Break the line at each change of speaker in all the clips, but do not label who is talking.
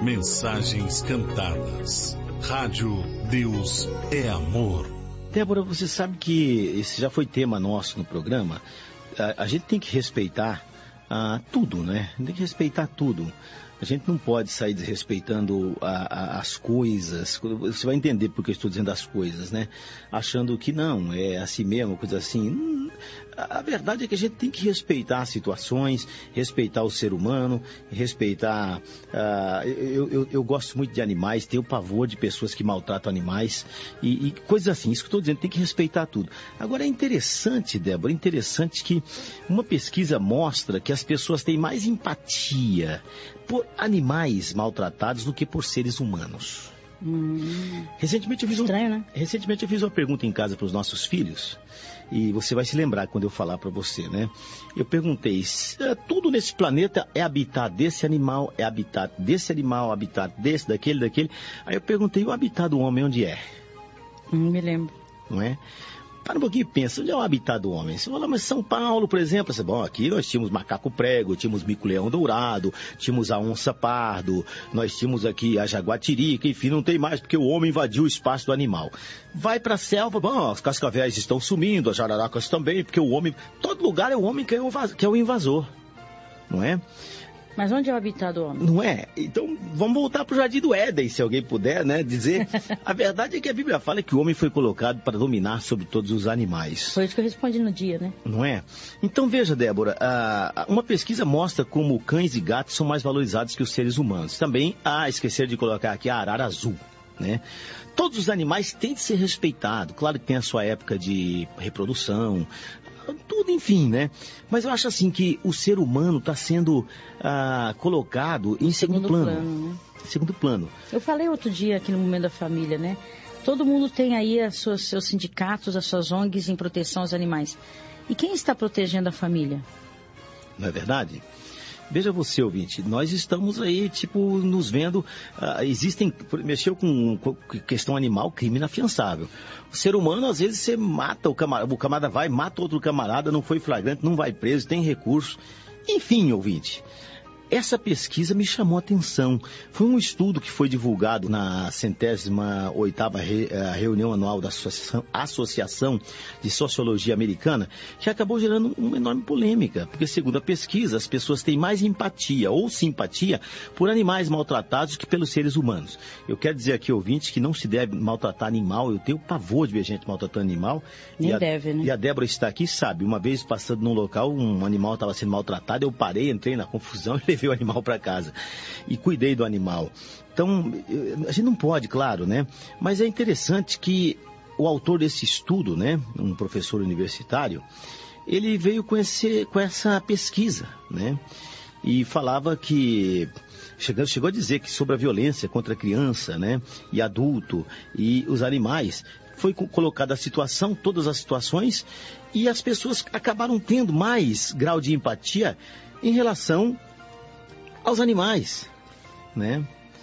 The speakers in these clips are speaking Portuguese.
Mensagens cantadas. Rádio Deus é Amor.
Débora, você sabe que esse já foi tema nosso no programa. A gente tem que respeitar tudo, né? Tem que respeitar tudo. A gente não pode sair desrespeitando as coisas. Você vai entender por que eu estou dizendo as coisas, né? Achando que não, é assim mesmo, coisa assim. A verdade é que a gente tem que respeitar as situações, respeitar o ser humano, respeitar... Eu gosto muito de animais, tenho pavor de pessoas que maltratam animais e coisas assim. Isso que eu estou dizendo, tem que respeitar tudo. Agora é interessante, Débora, que uma pesquisa mostra que as pessoas têm mais empatia por animais maltratados do que por seres humanos. Recentemente eu fiz uma pergunta em casa para os nossos filhos, e você vai se lembrar quando eu falar para você, né? Eu perguntei, tudo nesse planeta é habitat desse animal, é habitat desse animal, habitat desse, daquele. Aí eu perguntei, o habitat do homem onde é?
Me lembro.
Não é? Para um pouquinho e pensa, onde é o habitat do homem? Você fala, mas São Paulo, por exemplo, bom, aqui nós tínhamos macaco prego, tínhamos mico-leão dourado, tínhamos a onça pardo, nós tínhamos aqui a jaguatirica, enfim, não tem mais, porque o homem invadiu o espaço do animal. Vai para a selva, bom, as cascavéis estão sumindo, as jararacas também, porque o homem, todo lugar é o homem que é o invasor, não é?
Mas onde é o habitat do homem?
Não é? Então, vamos voltar para o Jardim do Éden, se alguém puder, né, dizer. A verdade é que a Bíblia fala que o homem foi colocado para dominar sobre todos os animais.
Foi isso que eu respondi no dia, né?
Não é? Então, veja, Débora, uma pesquisa mostra como cães e gatos são mais valorizados que os seres humanos. Também, esquecer de colocar aqui a arara azul, né? Todos os animais têm de ser respeitados. Claro que tem a sua época de reprodução, tudo, enfim, né? Mas eu acho assim que o ser humano está sendo colocado em segundo plano.
Né?
Segundo plano.
Eu falei outro dia aqui no Momento da Família, né? Todo mundo tem aí seus sindicatos, as suas ONGs em proteção aos animais. E quem está protegendo a família?
Não é verdade? Veja você, ouvinte, nós estamos aí, nos vendo, mexeu com questão animal, crime inafiançável. O ser humano, às vezes, você mata o camarada vai, mata outro camarada, não foi flagrante, não vai preso, tem recurso. Enfim, ouvinte, essa pesquisa me chamou a atenção. Foi um estudo que foi divulgado na 108ª reunião anual da Associação de Sociologia Americana, que acabou gerando uma enorme polêmica, porque, segundo a pesquisa, as pessoas têm mais empatia ou simpatia por animais maltratados que pelos seres humanos. Eu quero dizer aqui, ouvinte, que não se deve maltratar animal. Eu tenho pavor de ver gente maltratando animal.
Nem deve, né?
E a Débora está aqui, sabe, uma vez passando num local, um animal estava sendo maltratado, eu parei, entrei na confusão e levei o animal para casa e cuidei do animal. Então, a gente não pode, claro, né? Mas é interessante que o autor desse estudo, né, um professor universitário, ele veio com essa pesquisa, né? E falava que chegou a dizer que sobre a violência contra a criança, né, e adulto e os animais, foi colocada a situação, todas as situações, e as pessoas acabaram tendo mais grau de empatia em relação aos animais, né?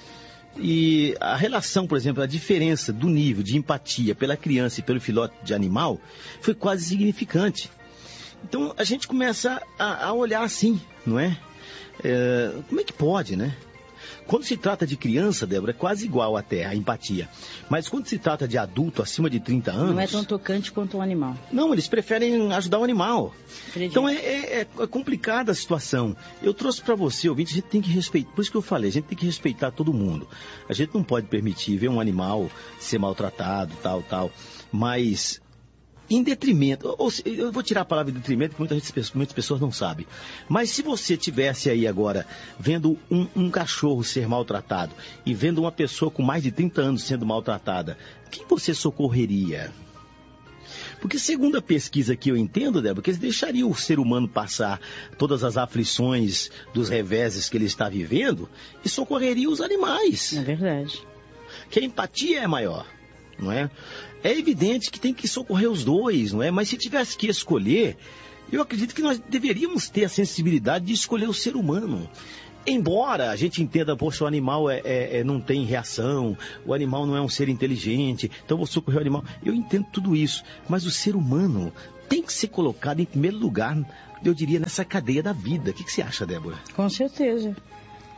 E a relação, por exemplo, a diferença do nível de empatia pela criança e pelo filhote de animal foi quase significante. Então a gente começa a olhar assim, não é? Como é que pode, né? Quando se trata de criança, Débora, é quase igual até a empatia. Mas quando se trata de adulto acima de 30 anos...
Não é tão tocante quanto um animal.
Não, eles preferem ajudar o animal.
Acredito.
Então é complicada a situação. Eu trouxe para você, ouvinte, a gente tem que respeitar... Por isso que eu falei, a gente tem que respeitar todo mundo. A gente não pode permitir ver um animal ser maltratado, tal. Mas... em detrimento, eu vou tirar a palavra detrimento, que muitas pessoas não sabem. Mas se você tivesse aí agora vendo um cachorro ser maltratado e vendo uma pessoa com mais de 30 anos sendo maltratada, quem você socorreria? Porque segundo a pesquisa que eu entendo, Débora, que eles deixariam o ser humano passar todas as aflições dos reveses que ele está vivendo e socorreriam os animais.
É verdade.
Que a empatia é maior. Não é? É evidente que tem que socorrer os dois, não é? Mas se tivesse que escolher, eu acredito que nós deveríamos ter a sensibilidade de escolher o ser humano. Embora a gente entenda, poxa, o animal não tem reação, o animal não é um ser inteligente, então vou socorrer o animal. Eu entendo tudo isso, mas o ser humano tem que ser colocado em primeiro lugar, eu diria, nessa cadeia da vida. O que você acha, Débora?
Com certeza.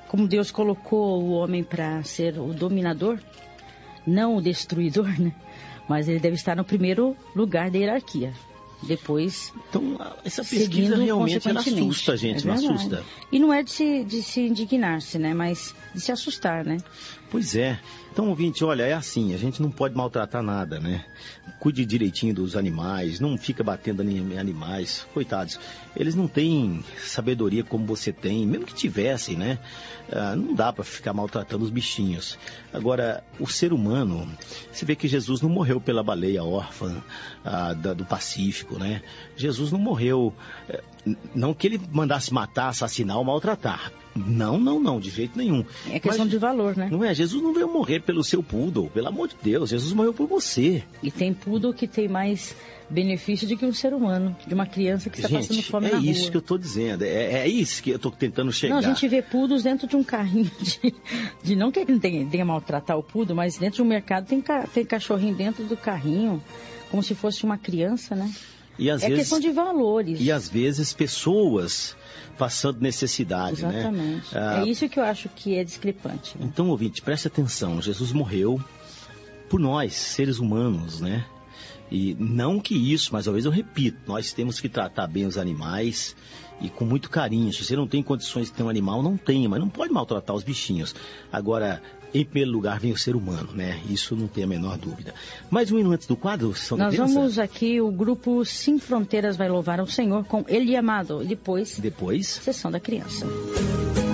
como Deus colocou o homem para ser o dominador, não o destruidor, né? Mas ele deve estar no primeiro lugar da hierarquia. Depois,
então, essa pesquisa realmente ela assusta a gente, não assusta?
E não é de se indignar-se, né? Mas de se assustar, né?
Pois é. Então, ouvinte, olha, é assim, a gente não pode maltratar nada, né? Cuide direitinho dos animais, não fica batendo em animais, coitados. Eles não têm sabedoria como você tem, mesmo que tivessem, né? Não dá para ficar maltratando os bichinhos. Agora, o ser humano, você vê que Jesus não morreu pela baleia órfã do Pacífico, né? Jesus não morreu, não que ele mandasse matar, assassinar ou maltratar. Não, de jeito nenhum.
É questão de valor, né?
Não é, Jesus não veio morrer pelo seu poodle, pelo amor de Deus, Jesus morreu por você.
E tem poodle que tem mais benefício do que um ser humano, de uma criança que está passando fome na rua.
É isso que eu estou dizendo, é isso que eu estou tentando chegar.
Não, a gente vê poodles dentro de um carrinho, não que ele tenha que maltratar o poodle, mas dentro de um mercado tem cachorrinho dentro do carrinho, como se fosse uma criança, né?
E às vezes,
questão de valores.
E às vezes pessoas passando necessidade,
exatamente,
né?
É isso que eu acho que é discrepante. Né?
Então, ouvinte, preste atenção, Jesus morreu por nós, seres humanos, né? E não que isso, mas talvez eu repito, nós temos que tratar bem os animais e com muito carinho. Se você não tem condições de ter um animal, não tenha, mas não pode maltratar os bichinhos. Agora, em primeiro lugar vem o ser humano, né? Isso não tem a menor dúvida. Mais um hino antes do quadro, Sessão da Criança?
Nós vamos aqui, o grupo Sem Fronteiras vai louvar ao Senhor com Ele Amado. E depois, Sessão da Criança.